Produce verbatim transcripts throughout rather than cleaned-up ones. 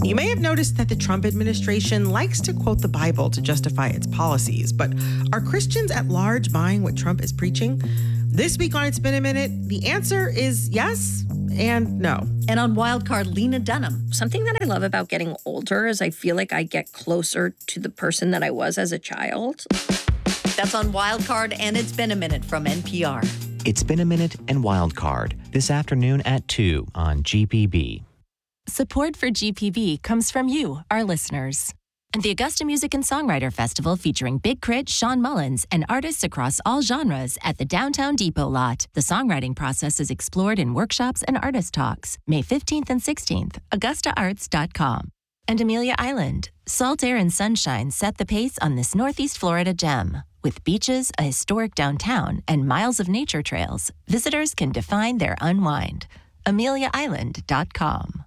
You may have noticed that the Trump administration likes to quote the Bible to justify its policies, but are Christians at large buying what Trump is preaching? This week on It's Been a Minute, the answer is yes and no. And on Wildcard, Lena Dunham. Something that I love about getting older is I feel like I get closer to the person that I was as a child. That's on Wildcard, and It's Been a Minute from N P R. It's Been a Minute and Wildcard this afternoon at two on G P B. Support for G P B comes from you, our listeners. And the Augusta Music and Songwriter Festival featuring Big Crit, Sean Mullins, and artists across all genres at the Downtown Depot lot. The songwriting process is explored in workshops and artist talks. May fifteenth and sixteenth, augusta arts dot com. And Amelia Island. Salt air and sunshine set the pace on this Northeast Florida gem. With beaches, a historic downtown, and miles of nature trails, visitors can define their unwind. amelia island dot com.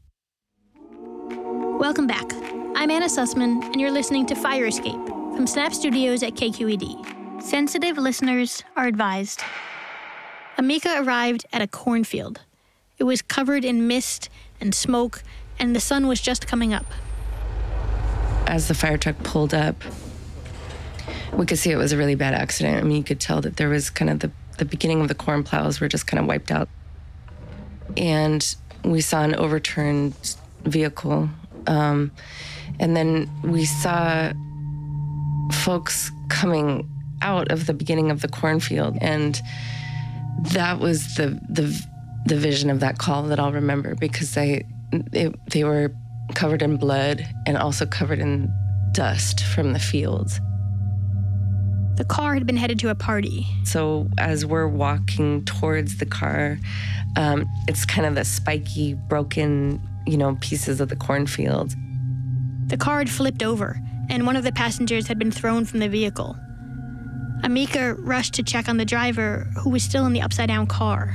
Welcome back. I'm Anna Sussman, and you're listening to Fire Escape from Snap Studios at K Q E D. Sensitive listeners are advised. Amika arrived at a cornfield. It was covered in mist and smoke, and the sun was just coming up. As the fire truck pulled up, we could see it was a really bad accident. I mean, you could tell that there was kind of the, the beginning of the corn plows were just kind of wiped out. And we saw an overturned vehicle. Um, and then we saw folks coming out of the beginning of the cornfield. And that was the the the vision of that call that I'll remember, because they it, they were covered in blood and also covered in dust from the fields. The car had been headed to a party. So as we're walking towards the car, um, it's kind of the spiky, broken, you know, pieces of the cornfield. The car had flipped over, and one of the passengers had been thrown from the vehicle. Amika rushed to check on the driver, who was still in the upside-down car.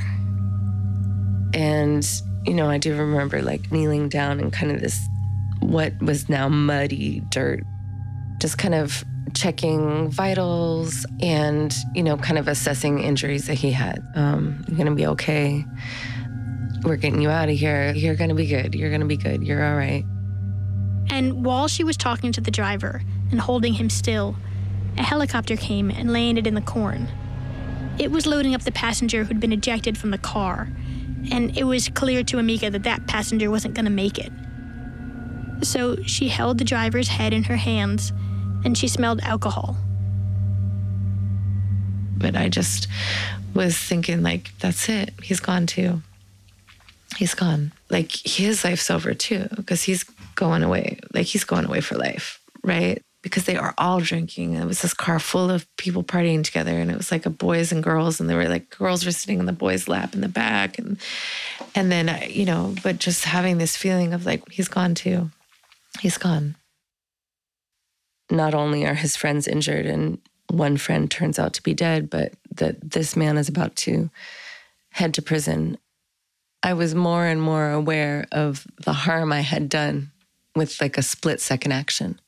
And, you know, I do remember, like, kneeling down in kind of this, what was now muddy dirt, just kind of checking vitals and, you know, kind of assessing injuries that he had. Um, you're going to be okay. We're getting you out of here. You're going to be good. You're going to be good. You're all right. And while she was talking to the driver and holding him still, a helicopter came and landed in the corn. It was loading up the passenger who'd been ejected from the car, and it was clear to Amika that that passenger wasn't going to make it. So she held the driver's head in her hands, and she smelled alcohol. But I just was thinking, like, that's it. He's gone too. He's gone. Like, his life's over too, because he's going away. Like, he's going away for life, right? Because they are all drinking. It was this car full of people partying together, and it was like a boys and girls, and they were like, girls were sitting in the boys' lap in the back, and and then, I, you know, but just having this feeling of like, he's gone too. He's gone. Not only are his friends injured, and one friend turns out to be dead, but that this man is about to head to prison. I was more and more aware of the harm I had done with like a split-second action.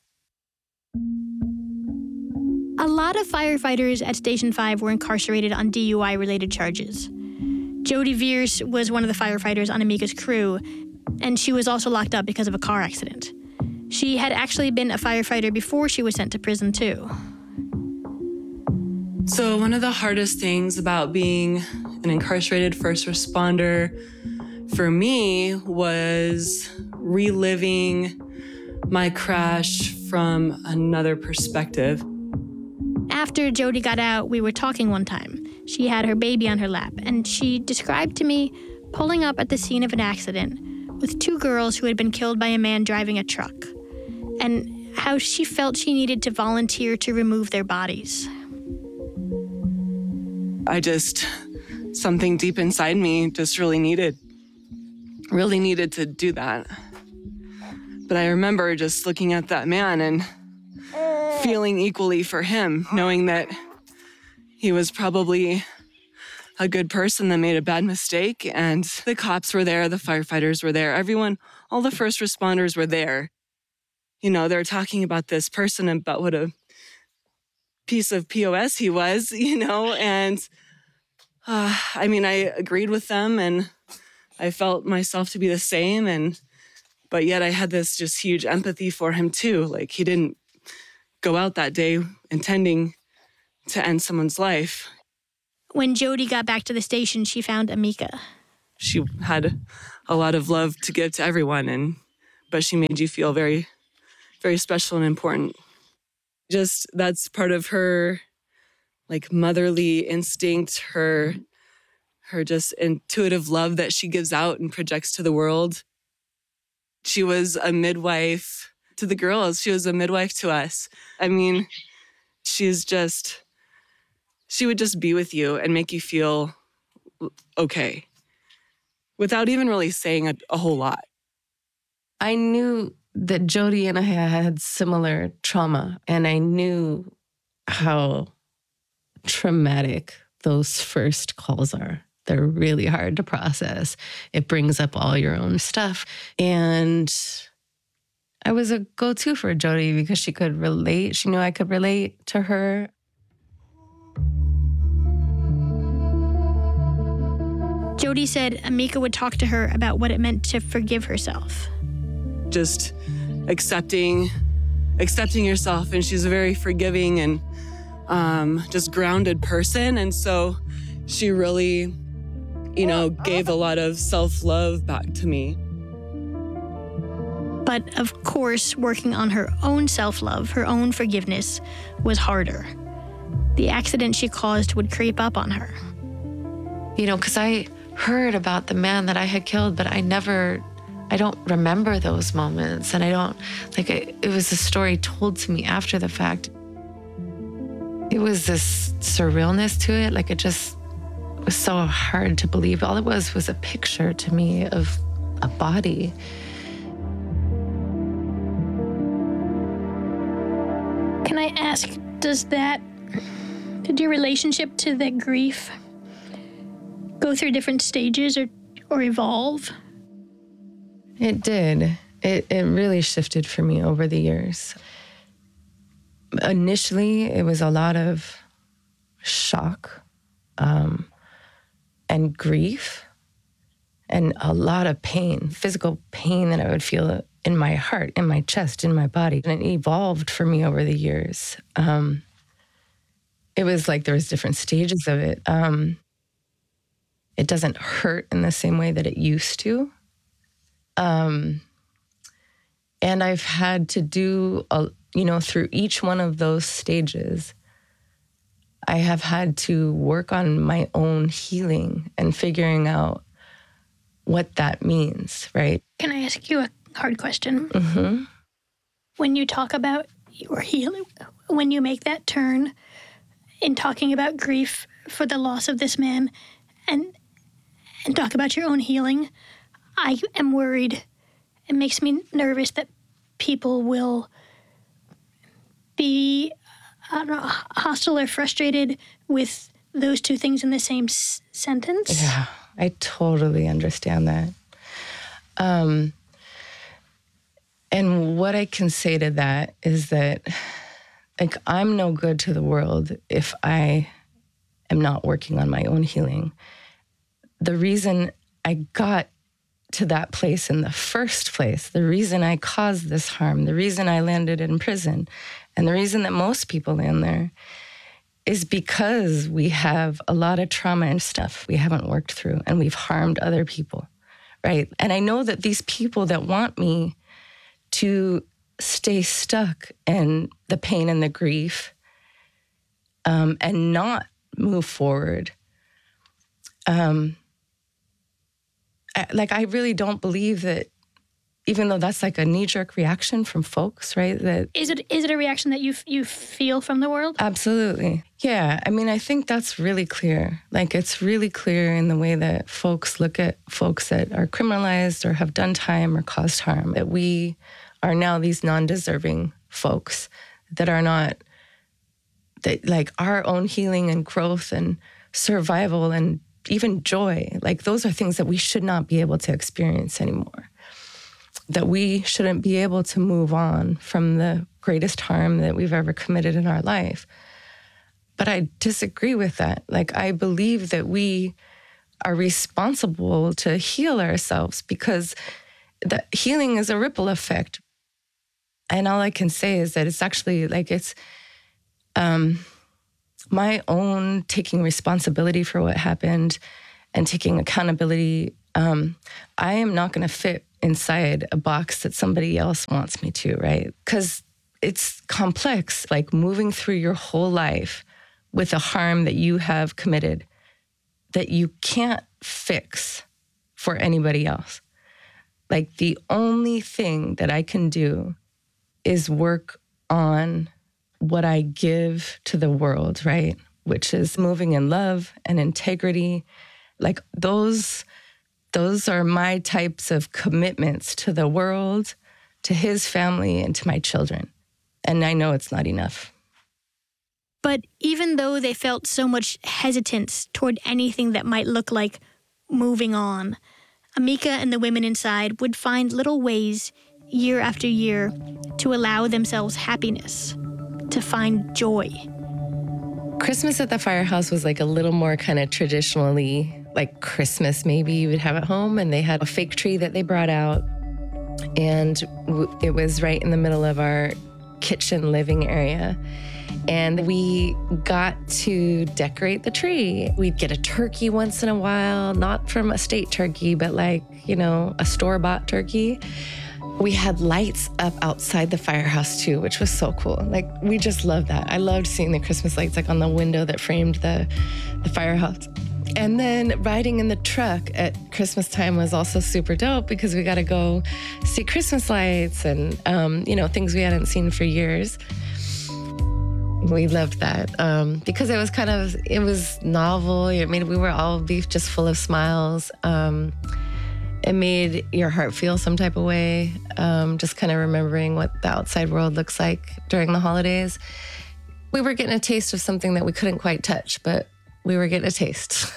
A lot of firefighters at Station five were incarcerated on D U I-related charges. Jody Veers was one of the firefighters on Amika's crew, and she was also locked up because of a car accident. She had actually been a firefighter before she was sent to prison, too. So one of the hardest things about being an incarcerated first responder for me was reliving my crash from another perspective. After Jody got out, we were talking one time. She had her baby on her lap, and she described to me pulling up at the scene of an accident with two girls who had been killed by a man driving a truck, and how she felt she needed to volunteer to remove their bodies. I just, something deep inside me just really needed, really needed to do that. But I remember just looking at that man and feeling equally for him, knowing that he was probably a good person that made a bad mistake, and the cops were there, the firefighters were there, everyone, all the first responders were there. You know, they're talking about this person, about what a piece of P O S he was, you know, and uh, I mean, I agreed with them, and I felt myself to be the same, and But yet I had this just huge empathy for him too. Like, he didn't go out that day intending to end someone's life. When Jody got back to the station, she found Amika. She had a lot of love to give to everyone, and but she made you feel very, very special and important. Just, that's part of her, like, motherly instinct, her, her just intuitive love that she gives out and projects to the world. She was a midwife to the girls. She was a midwife to us. I mean, she's just, she would just be with you and make you feel okay without even really saying a, a whole lot. I knew that Jody and I had similar trauma, and I knew how traumatic those first calls are. They're really hard to process. It brings up all your own stuff. And I was a go-to for Jody because she could relate. She knew I could relate to her. Jody said Amika would talk to her about what it meant to forgive herself. Just accepting, accepting yourself. And she's a very forgiving and um, just grounded person. And so she really, you know, gave a lot of self-love back to me. But of course, working on her own self-love, her own forgiveness, was harder. The accident she caused would creep up on her. You know, because I heard about the man that I had killed, but I never, I don't remember those moments. And I don't, like, it, it was a story told to me after the fact. It was this surrealness to it. Like, it just was so hard to believe. All it was was a picture to me of a body. Can I ask, does that, did your relationship to that grief go through different stages or, or evolve? It did. It, it really shifted for me over the years. Initially, it was a lot of shock um, and grief and a lot of pain, physical pain that I would feel in my heart, in my chest, in my body. And it evolved for me over the years. Um, it was like there was different stages of it. Um, it doesn't hurt in the same way that it used to. Um, and I've had to do, a, you know, through each one of those stages, I have had to work on my own healing and figuring out what that means, right? Can I ask you a hard question? Mm-hmm. When you talk about your healing, when you make that turn in talking about grief for the loss of this man and and talk about your own healing, I am worried. It makes me nervous that people will be, I don't know, hostile or frustrated with those two things in the same s- sentence. Yeah, I totally understand that. Um, and what I can say to that is that, like, I'm no good to the world if I am not working on my own healing. The reason I got to that place in the first place, the reason I caused this harm, the reason I landed in prison, and the reason that most people land there is because we have a lot of trauma and stuff we haven't worked through, and we've harmed other people, right? And I know that these people that want me to stay stuck in the pain and the grief um, and not move forward, um, I, like, I really don't believe that, even though that's like a knee-jerk reaction from folks, right? That Is it is it a reaction that you you feel from the world? Absolutely. Yeah. I mean, I think that's really clear. Like, it's really clear in the way that folks look at folks that are criminalized or have done time or caused harm, that we are now these non-deserving folks that are not, that like our own healing and growth and survival and even joy, like those are things that we should not be able to experience anymore. That we shouldn't be able to move on from the greatest harm that we've ever committed in our life. But I disagree with that. Like, I believe that we are responsible to heal ourselves, because the healing is a ripple effect. And all I can say is that it's actually like it's um, my own taking responsibility for what happened and taking accountability. Um, I am not going to fit inside a box that somebody else wants me to, right? Because it's complex, like moving through your whole life with a harm that you have committed that you can't fix for anybody else. Like the only thing that I can do is work on what I give to the world, right? Which is moving in love and integrity. Like those, those are my types of commitments to the world, to his family, and to my children. And I know it's not enough. But even though they felt so much hesitance toward anything that might look like moving on, Amika and the women inside would find little ways, year after year, to allow themselves happiness, to find joy. Christmas at the firehouse was like a little more kind of traditionally like Christmas maybe you would have at home, and they had a fake tree that they brought out, and w- it was right in the middle of our kitchen living area. And we got to decorate the tree. We'd get a turkey once in a while, not from a state turkey, but like, you know, a store-bought turkey. We had lights up outside the firehouse too, which was so cool. Like, we just loved that. I loved seeing the Christmas lights like on the window that framed the, the firehouse. And then riding in the truck at Christmas time was also super dope because we got to go see Christmas lights and, um, you know, things we hadn't seen for years. We loved that um, because it was kind of, it was novel. I mean, we were all be just full of smiles. Um, it made your heart feel some type of way, um, just kind of remembering what the outside world looks like during the holidays. We were getting a taste of something that we couldn't quite touch, but we were getting a taste.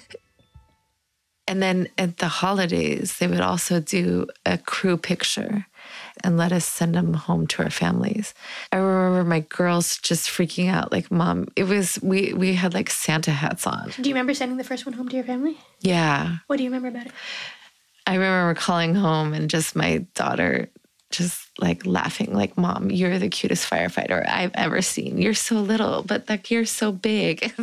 And then at the holidays, they would also do a crew picture and let us send them home to our families. I remember my girls just freaking out, like, Mom, it was, we, we had like Santa hats on. Do you remember sending the first one home to your family? Yeah. What do you remember about it? I remember calling home and just my daughter just like laughing, like, Mom, you're the cutest firefighter I've ever seen. You're so little, but like, you're so big.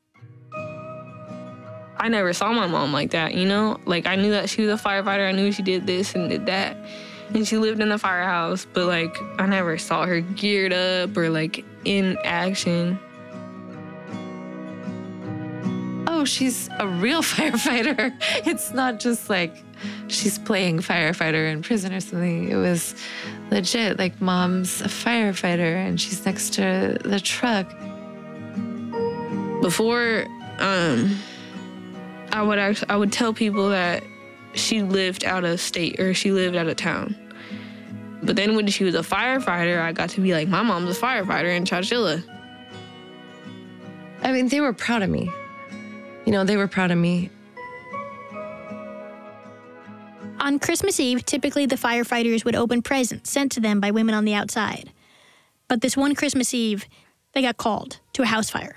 I never saw my mom like that, you know? Like, I knew that she was a firefighter. I knew she did this and did that. And she lived in the firehouse, but, like, I never saw her geared up or, like, in action. Oh, she's a real firefighter. It's not just, like, she's playing firefighter in prison or something. It was legit, like, Mom's a firefighter and she's next to the truck. Before, um... I would actually, I would tell people that she lived out of state or she lived out of town. But then when she was a firefighter, I got to be like, my mom's a firefighter in Chowchilla. I mean, they were proud of me. You know, they were proud of me. On Christmas Eve, typically the firefighters would open presents sent to them by women on the outside. But this one Christmas Eve, they got called to a house fire.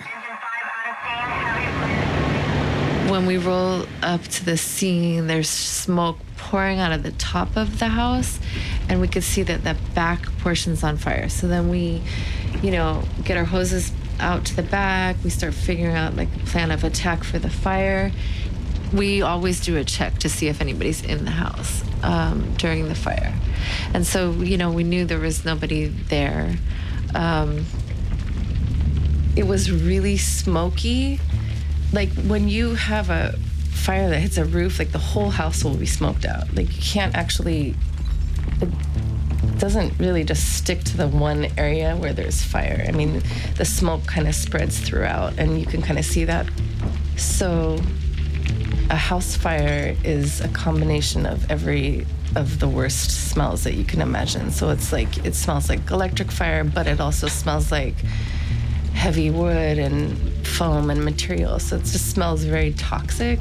When we roll up to the scene, there's smoke pouring out of the top of the house, and we could see that the back portion's on fire. So then we, you know, get our hoses out to the back. We start figuring out like a plan of attack for the fire. We always do a check to see if anybody's in the house um, during the fire. And so, you know, we knew there was nobody there. Um, it was really smoky. Like, when you have a fire that hits a roof, like, the whole house will be smoked out. Like, you can't actually, it doesn't really just stick to the one area where there's fire. I mean, the smoke kind of spreads throughout, and you can kind of see that. So a house fire is a combination of every of the worst smells that you can imagine. So it's like, it smells like electric fire, but it also smells like heavy wood and foam and material. So it just smells very toxic.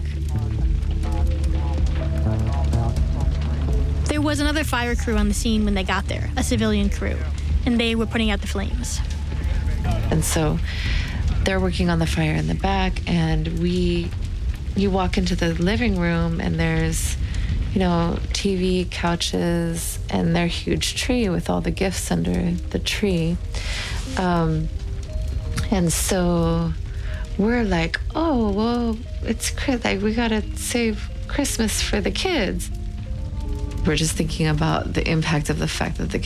There was another fire crew on the scene when they got there, a civilian crew, and they were putting out the flames. And so they're working on the fire in the back, and we, you walk into the living room and there's, you know, T V, couches, and their huge tree with all the gifts under the tree. Um, and so we're like, oh, well, it's Chris- like we gotta save Christmas for the kids. We're just thinking about the impact of the fact that the